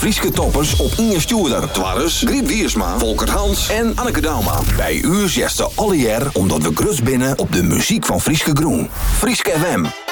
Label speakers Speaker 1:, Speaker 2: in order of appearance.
Speaker 1: Frieske toppers op Inge Stuurder, Twarres, Griet Wiersma, Volker Hans en Anneke Dauma. Bij u zesde alle jaar omdat we grus binnen op de muziek van Frieske Groen. Frieske FM.